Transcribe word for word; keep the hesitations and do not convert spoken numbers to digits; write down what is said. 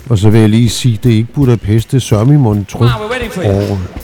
Og så vil jeg lige sige, det er ikke Budapest, det er Sørmimund, tror Come on, we're waiting for you. jeg.